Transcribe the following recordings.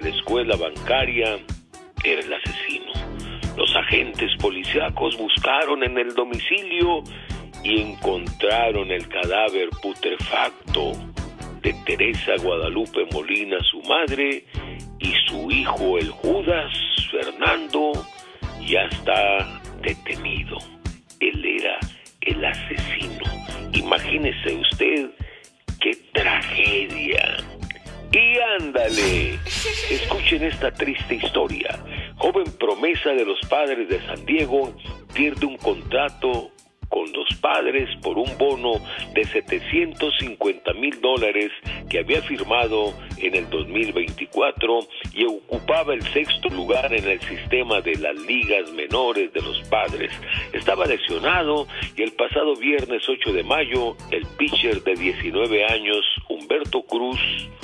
de la escuela bancaria era el asesino. Los agentes policíacos buscaron en el domicilio y encontraron el cadáver putrefacto de Teresa Guadalupe Molina, su madre, y su hijo, el Judas Fernando, ya está detenido. Él era el asesino. Imagínese usted qué tragedia. Y ándale, escuchen esta triste historia. Joven promesa de los Padres de San Diego pierde un contrato con los Padres por un bono de $750,000 que había firmado en el 2024 y ocupaba el 6º lugar en el sistema de las ligas menores de los Padres. Estaba lesionado y el pasado viernes 8 de mayo, el pitcher de 19 años, Humberto Cruz,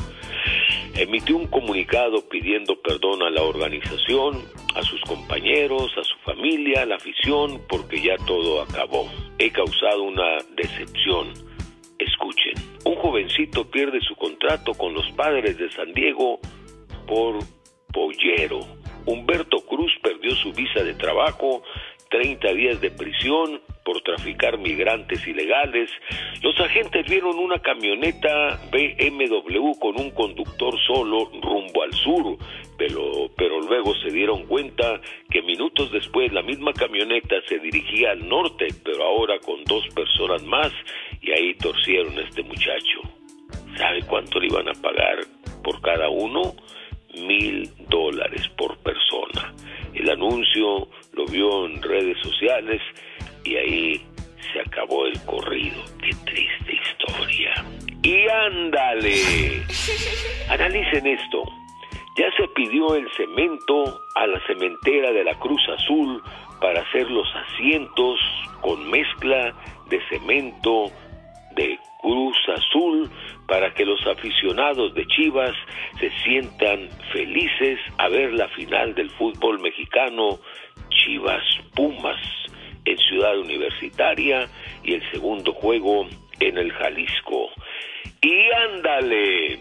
emitió un comunicado pidiendo perdón a la organización, a sus compañeros, a su familia, a la afición, porque ya todo acabó. He causado una decepción. Escuchen, un jovencito pierde su contrato con los Padres de San Diego por pollero. Humberto Cruz perdió su visa de trabajo, 30 días de prisión por traficar migrantes ilegales. Los agentes vieron una camioneta BMW con un conductor solo rumbo al sur, pero luego se dieron cuenta que minutos después la misma camioneta se dirigía al norte, pero ahora con 2 personas más, y ahí torcieron a este muchacho. ¿Sabe cuánto le iban a pagar por cada uno? $1,000 por persona. El anuncio lo vio en redes sociales y ahí se acabó el corrido. ¡Qué triste historia! ¡Y ándale! Analicen esto. Ya se pidió el cemento a la cementera de la Cruz Azul para hacer los asientos con mezcla de cemento de Cruz Azul para que los aficionados de Chivas se sientan felices a ver la final del fútbol mexicano, Chivas Pumas, en Ciudad Universitaria, y el segundo juego en el Jalisco. Y ándale,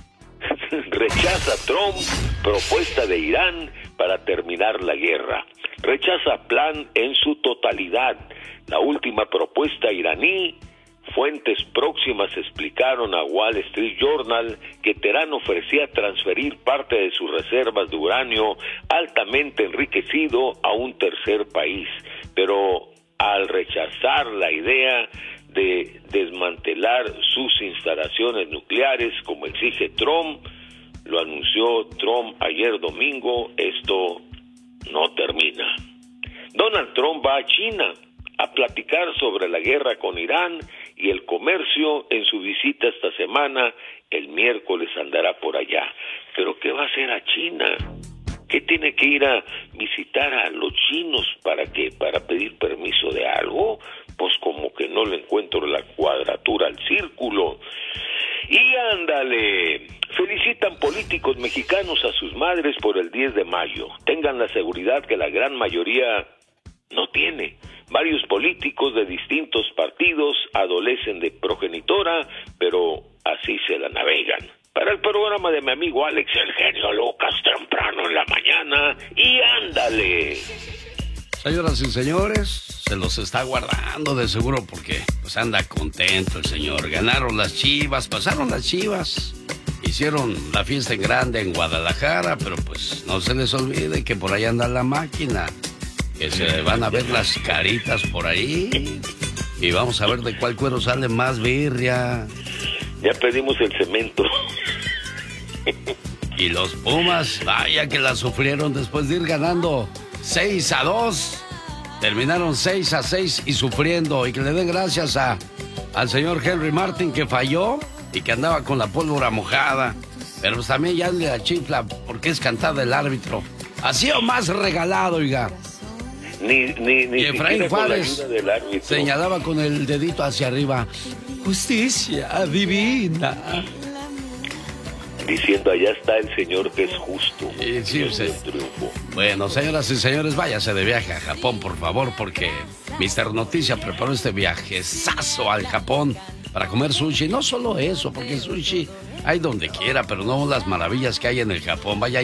rechaza Trump propuesta de Irán para terminar la guerra. Rechaza plan en su totalidad. La última propuesta iraní. Fuentes próximas explicaron a Wall Street Journal que Teherán ofrecía transferir parte de sus reservas de uranio altamente enriquecido a un tercer país, pero al rechazar la idea de desmantelar sus instalaciones nucleares como exige Trump, lo anunció Trump ayer domingo, esto no termina. Donald Trump va a China a platicar sobre la guerra con Irán y el comercio en su visita esta semana. El miércoles andará por allá. ¿Pero qué va a hacer a China? ¿Qué tiene que ir a visitar a los chinos? ¿Para qué? ¿Para pedir permiso de algo? Pues como que no le encuentro la cuadratura al círculo. Y ándale, felicitan políticos mexicanos a sus madres por el 10 de mayo. Tengan la seguridad que la gran mayoría no tiene. Varios políticos de distintos partidos adolecen de progenitora, pero así se la navegan. Para el programa de mi amigo Alex, el genio Lucas, temprano en la mañana, y ándale. Señoras y señores, se los está guardando de seguro porque pues anda contento el señor. Ganaron las Chivas, pasaron las Chivas, hicieron la fiesta en grande en Guadalajara, pero pues no se les olvide que por ahí anda la máquina, que se van a ver las caritas por ahí y vamos a ver de cuál cuero sale más birria. Ya pedimos el cemento. Y los Pumas, vaya que la sufrieron después de ir ganando 6-2. Terminaron 6-6 y sufriendo. Y que le den gracias al señor Henry Martin, que falló y que andaba con la pólvora mojada. Pero pues también ya le chifla porque es cantada el árbitro. Ha sido más regalado, oiga. Ni y Efraín Juárez del señalaba con el dedito hacia arriba: justicia divina. Diciendo, allá está el señor que es justo. Sí, triunfo. Bueno, señoras y señores, váyase de viaje a Japón, por favor, porque Mr. Noticia preparó este viajezazo al Japón para comer sushi. No solo eso, porque sushi hay donde quiera, pero no las maravillas que hay en el Japón. Vaya